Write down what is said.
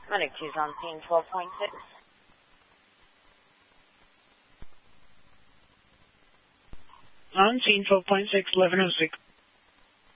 Medic 2's on scene 12.6. On scene 12.6, 1106.